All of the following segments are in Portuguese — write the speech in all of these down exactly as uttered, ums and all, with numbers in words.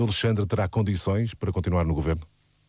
Alexandre terá condições para continuar no governo?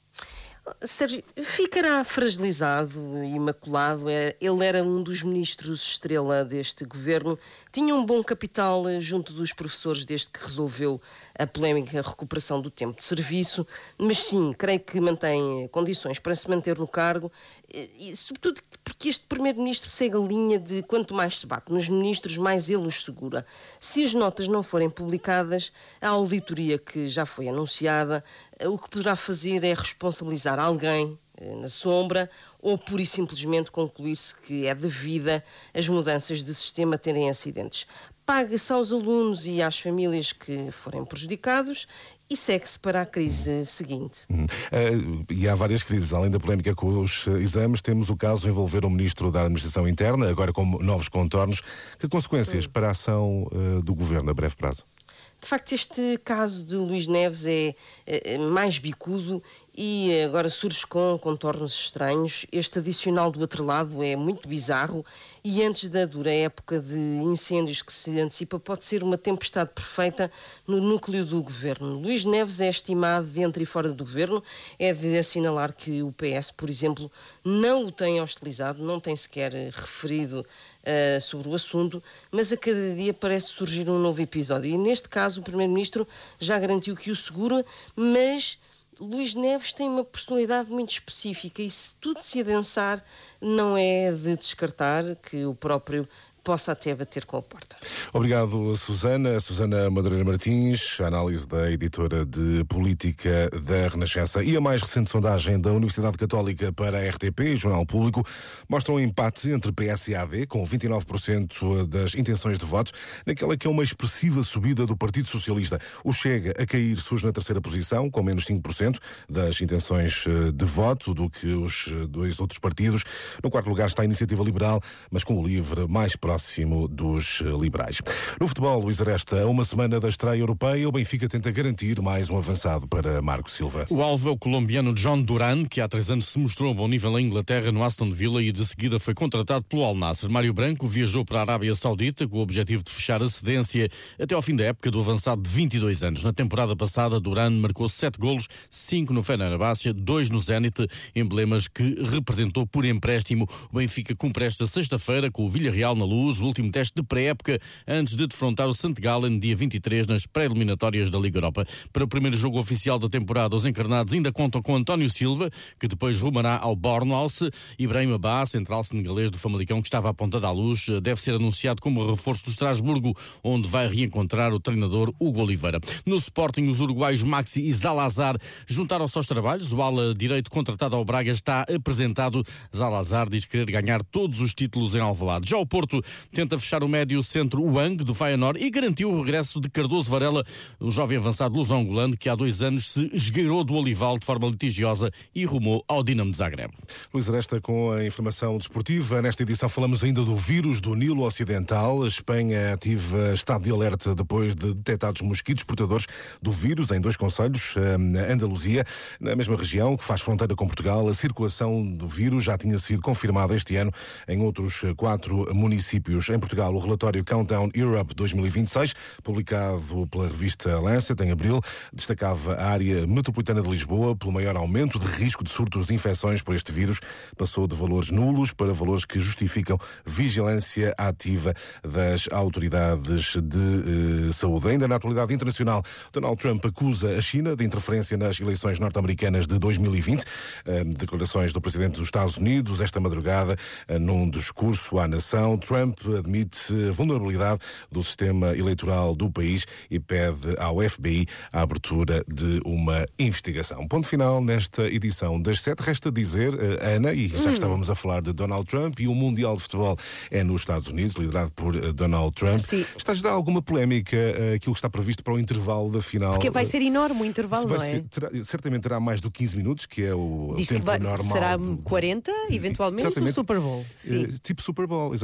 Sérgio, ficará fragilizado e imaculado. Ele era um dos ministros estrela deste governo, tinha um bom capital junto dos professores desde que resolveu a polémica recuperação do tempo de serviço, mas sim, creio que mantém condições para se manter no cargo, e sobretudo porque este primeiro-ministro segue a linha de quanto mais se bate nos ministros, mais ele os segura. Se as notas não forem publicadas, a auditoria que já foi anunciada, o que poderá fazer é responsabilizar alguém na sombra ou pura e simplesmente concluir-se que é devida as mudanças de sistema terem acidentes. Paga-se aos alunos e às famílias que forem prejudicados e segue-se para a crise seguinte. Hum. Uh, e há várias crises. Além da polémica com os uh, exames, temos o caso envolver o Ministro da Administração Interna, agora com novos contornos. Que consequências hum. para a ação uh, do Governo a breve prazo? De facto, este caso de Luís Neves é, é mais bicudo e agora surge com contornos estranhos. Este adicional do outro lado é muito bizarro e antes da dura época de incêndios que se antecipa pode ser uma tempestade perfeita no núcleo do governo. Luís Neves é estimado dentro e fora do governo. É de assinalar que o P S, por exemplo, não o tem hostilizado, não tem sequer referido Uh, sobre o assunto, mas a cada dia parece surgir um novo episódio. E neste caso o Primeiro-Ministro já garantiu que o segura, mas Luís Neves tem uma personalidade muito específica e se tudo se adensar, não é de descartar que o próprio possa até bater com a porta. Obrigado, Susana. Susana Madureira Martins, a análise da editora de política da Renascença. E a mais recente sondagem da Universidade Católica para a R T P, Jornal Público, mostra um empate entre P S e A D, com vinte e nove por cento das intenções de votos, naquela que é uma expressiva subida do Partido Socialista. O Chega a cair surge na terceira posição, com menos cinco por cento das intenções de voto do que os dois outros partidos. No quarto lugar está a Iniciativa Liberal, mas com o LIVRE mais próximo dos liberais. No futebol, Luís Aresta, a uma semana da estreia europeia, o Benfica tenta garantir mais um avançado para Marco Silva. O alvo é o colombiano John Duran, que há três anos se mostrou a bom nível em Inglaterra, no Aston Villa, e de seguida foi contratado pelo Al Nassr. Mário Branco viajou para a Arábia Saudita com o objetivo de fechar a cedência até ao fim da época do avançado de vinte e dois anos. Na temporada passada, Duran marcou sete golos, cinco no Fenerbahçe, dois no Zenit, emblemas que representou por empréstimo. O Benfica cumpre esta sexta-feira com o Villarreal na Luz, o último teste de pré-época antes de defrontar o Sant Gallen dia vinte e três nas pré-eliminatórias da Liga Europa. Para o primeiro jogo oficial da temporada, os encarnados ainda contam com António Silva, que depois rumará ao Bournemouth. Ibrahim Abbas, central senegalês do Famalicão, que estava apontado à luz, deve ser anunciado como reforço do Estrasburgo, onde vai reencontrar o treinador Hugo Oliveira. No Sporting, os uruguaios Maxi e Zalazar juntaram-se aos trabalhos. O ala direito contratado ao Braga está apresentado. Zalazar diz querer ganhar todos os títulos em Alvalade. Já o Porto tenta fechar o médio centro Wang, do Feyenoord, e garantiu o regresso de Cardoso Varela, o jovem avançado luso-angolano que há dois anos se esgueirou do Olival de forma litigiosa e rumou ao Dinamo de Zagreb. Luís Aresta com a informação desportiva. Nesta edição falamos ainda do vírus do Nilo Ocidental. A Espanha ativa estado de alerta depois de detectados mosquitos portadores do vírus em dois concelhos, Andaluzia, na mesma região que faz fronteira com Portugal. A circulação do vírus já tinha sido confirmada este ano em outros quatro municípios. Em Portugal, o relatório Countdown Europe dois mil e vinte e seis, publicado pela revista Lancet em abril, destacava a área metropolitana de Lisboa pelo maior aumento de risco de surtos de infecções por este vírus. Passou de valores nulos para valores que justificam vigilância ativa das autoridades de eh, saúde. Ainda na atualidade internacional, Donald Trump acusa a China de interferência nas eleições norte-americanas de dois mil e vinte. Eh, declarações do presidente dos Estados Unidos esta madrugada, eh, num discurso à nação. Trump admite a vulnerabilidade do sistema eleitoral do país e pede ao F B I a abertura de uma investigação. Ponto final nesta edição das sete. Resta dizer, Ana, e já que hum. estávamos a falar de Donald Trump, e o Mundial de Futebol é nos Estados Unidos, liderado por Donald Trump. Sim. Está a gerar alguma polémica aquilo que está previsto para o intervalo da final? Porque vai ser enorme o intervalo, não é? Ser, terá, certamente terá mais do quinze minutos, que é o, o tempo que vai, normal. Será do, quarenta, eventualmente, o Super Bowl. Sim. Tipo Super Bowl, exatamente.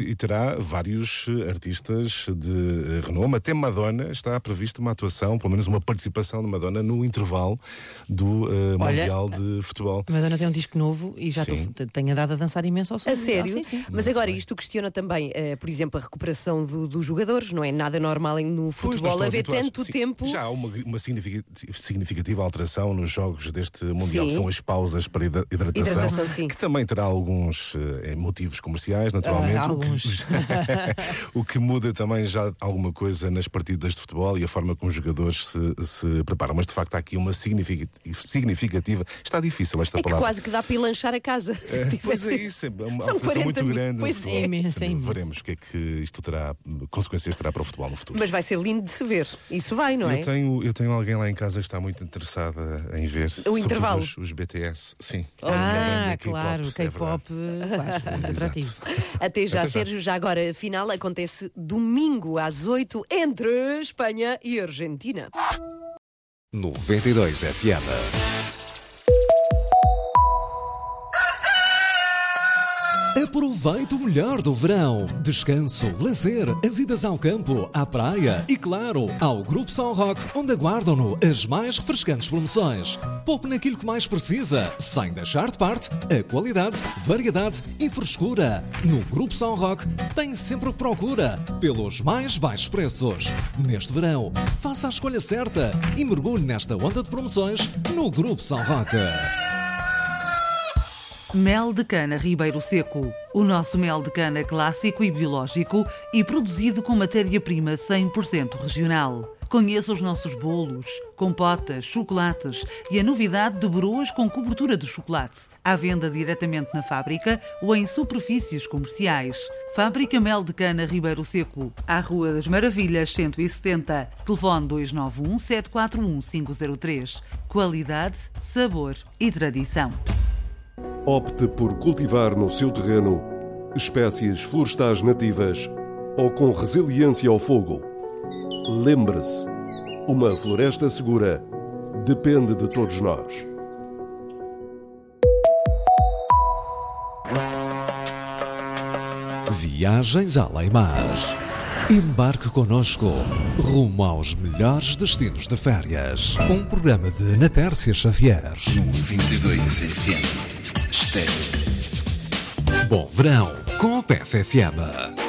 e terá vários artistas de renome. Até Madonna está prevista uma atuação, pelo menos uma participação de Madonna no intervalo do uh, Olha, Mundial de Futebol. Madonna tem um disco novo e já tô, tenho andado a dançar imenso ao som. A sério? Ah, sim, sim. Mas agora isto questiona também, uh, por exemplo, a recuperação do, dos jogadores. Não é nada normal no futebol haver tanto sim, tempo. Já há uma, uma significativa alteração nos jogos deste Mundial. Sim. São as pausas para hidratação, Hidratação, sim. que também terá alguns uh, motivos comerciais, naturalmente. Ah, alguns. O que muda também já alguma coisa nas partidas de futebol e a forma como os jogadores se, se preparam. Mas de facto há aqui uma significativa. Está difícil esta É que palavra. quase que dá para ir lanchar a casa. É, pois é isso, é uma São alteração muito mil. grande. Pois no é. futebol. Imenso, é imenso. Veremos o que é que isto terá, consequências terá para o futebol no futuro. Mas vai ser lindo de se ver. Isso vai, não é? Eu tenho, eu tenho alguém lá em casa que está muito interessada em ver O intervalo. Os, os B T S, sim. Ah, É, claro, K-pop, claro, muito atrativo. Até já, Até já. Sérgio. Já agora, a final acontece domingo às oito entre Espanha e Argentina. noventa e dois F M. Aproveite o melhor do verão. Descanso, lazer, as idas ao campo, à praia e, claro, ao Grupo São Roque, onde aguardam-no as mais refrescantes promoções. Poupe naquilo que mais precisa, sem deixar de parte a qualidade, variedade e frescura. No Grupo São Roque tem sempre o que procura, pelos mais baixos preços. Neste verão, faça a escolha certa e mergulhe nesta onda de promoções no Grupo São Roque. Mel de cana Ribeiro Seco. O nosso mel de cana clássico e biológico e produzido com matéria-prima cem por cento regional. Conheça os nossos bolos, compotas, chocolates e a novidade de broas com cobertura de chocolate. À venda diretamente na fábrica ou em superfícies comerciais. Fábrica Mel de Cana Ribeiro Seco, à Rua das Maravilhas cento e setenta. Telefone dois nove um, sete quatro um, cinco zero três. Qualidade, sabor e tradição. Opte por cultivar no seu terreno espécies florestais nativas ou com resiliência ao fogo. Lembre-se, uma floresta segura depende de todos nós. Viagens além mar. Embarque connosco rumo aos melhores destinos de férias. Um programa de Ana Tércia Xavier. vinte e dois F M. Estéreo. Bom verão com a P F F M.